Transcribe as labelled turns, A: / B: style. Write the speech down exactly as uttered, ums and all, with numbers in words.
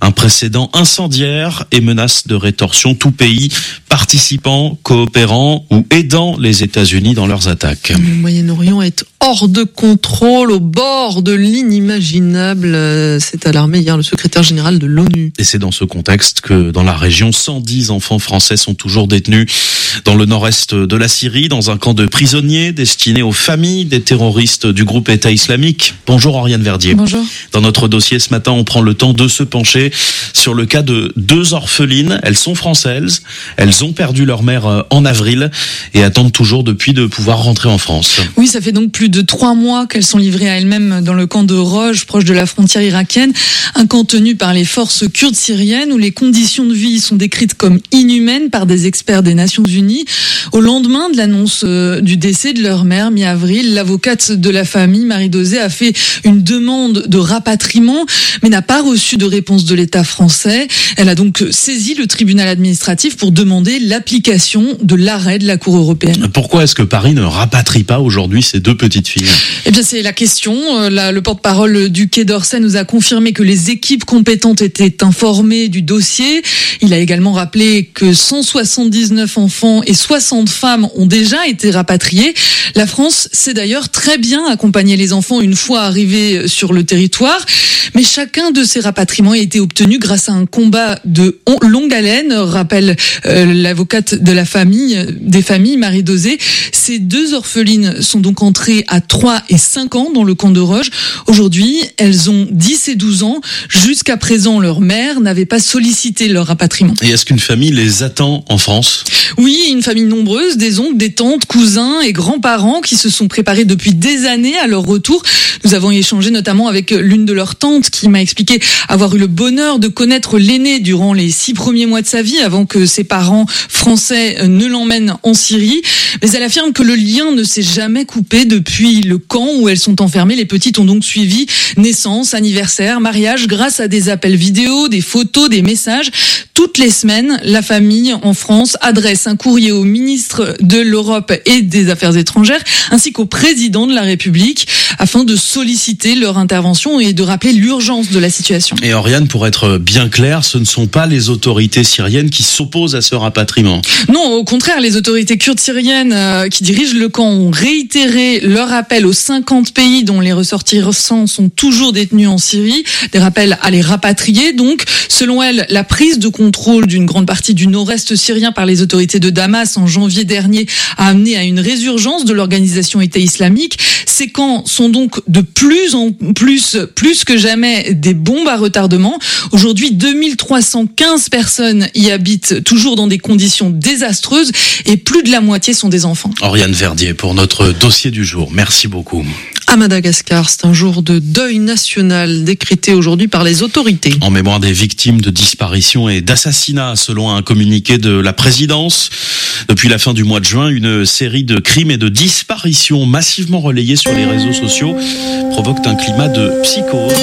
A: Un précédent incendiaire et menace de rétorsion, tout pays participant, coopérant ou aidant les États-Unis dans leurs attaques.
B: Le Moyen-Orient est hors de contrôle, au bord de l'inimaginable. C'est alarmé hier le secrétaire général de l'ONU.
A: Et c'est dans ce contexte que dans la région, cent dix enfants français sont toujours détenus dans le nord-est de la Syrie, dans un camp de prisonniers destiné aux familles des terroristes du groupe État islamique. Bonjour Oriane Verdier.
B: Bonjour.
A: Dans notre dossier ce matin, on prend le temps de se pencher sur le cas de deux orphelines. Elles sont françaises, elles ont perdu leur mère en avril et attendent toujours depuis de pouvoir rentrer en France.
C: Oui, ça fait donc plus de trois mois qu'elles sont livrées à elles-mêmes dans le camp de Roj, proche de la frontière irakienne, un camp tenu par les forces kurdes syriennes où les conditions de vie sont décrites comme inhumaines par des experts des Nations Unies. Au lendemain de l'annonce du décès de leur mère, mi-avril, l'avocate de la famille, Marie Dosé, a fait une demande de rapatriement, mais n'a pas reçu de réponse de l'État français. Elle a donc saisi le tribunal administratif pour demander l'application de l'arrêt de la Cour européenne.
A: Pourquoi est-ce que Paris ne rapatrie pas aujourd'hui ces deux petites filles ?
C: Eh bien, c'est la question. Là, le porte-parole du Quai d'Orsay nous a confirmé que les équipes compétentes étaient informées du dossier. Il a également rappelé que cent soixante-dix-neuf enfants et soixante femmes ont déjà été rapatriés. La France sait d'ailleurs très bien accompagner les enfants une fois arrivés sur le territoire. Mais chacun de ces rapatriements a été obtenu grâce à un combat de longue haleine, rappelle euh, l'avocate de la famille, des familles, Marie Dosé. Ces deux orphelines sont donc entrées à trois et cinq ans dans le camp de Roj. Aujourd'hui, elles ont dix et douze ans. Jusqu'à présent, leur mère n'avait pas sollicité leur rapatriement.
A: Et est-ce qu'une famille les attend en France ?
C: Oui, une famille nombreuse, des oncles, des tantes, cousins et grands-parents qui se sont préparés depuis des années à leur retour. Nous avons échangé notamment avec l'une de leurs tantes qui m'a expliqué avoir eu le bonheur de connaître l'aîné durant les six premiers mois de sa vie avant que ses parents français ne l'emmènent en Syrie. Mais elle affirme que le lien ne s'est jamais coupé depuis le camp où elles sont enfermées. Les petites ont donc suivi naissance, anniversaire, mariage grâce à des appels vidéo, des photos, des messages. Toutes les semaines, la famille en France adresse un courrier au ministre de l'Europe et des Affaires étrangères ainsi qu'au président de la République afin de solliciter leur intervention et de rappeler l'urgence de la situation.
A: Et Oriane, pour être bien clair, ce ne sont pas les autorités syriennes qui s'opposent à ce rapatriement.
C: Non, au contraire, les autorités kurdes syriennes euh, qui dirigent le camp ont réitéré leur appel aux cinquante pays dont les ressortissants sont toujours détenus en Syrie, des rappels à les rapatrier. Donc, selon elles, la prise de contrôle d'une grande partie du nord-est syrien par les autorités de Damas en janvier dernier a amené à une résurgence de l'organisation État islamique. Ces camps sont donc de plus en plus, plus que jamais, des bombes à retardement. Aujourd'hui, deux mille trois cent quinze personnes y habitent, toujours dans des conditions désastreuses, et plus de la moitié sont des enfants.
A: Oriane Verdier pour notre dossier du jour. Merci beaucoup.
B: À Madagascar, c'est un jour de deuil national décrété aujourd'hui par les autorités.
A: En mémoire des victimes de disparition et d'assassinat, selon un communiqué de la présidence. Depuis la fin du mois de juin, une série de crimes et de disparitions massivement relayées sur les réseaux sociaux provoquent un climat de psychose.